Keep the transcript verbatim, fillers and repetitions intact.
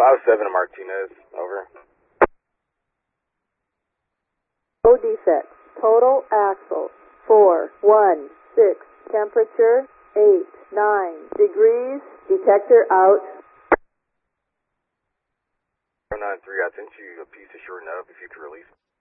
five seven Martinez, over. No defects. Total axle four one six. Temperature eight nine degrees. Detector out. zero nine three, I sent you a piece of shorten up if you could release.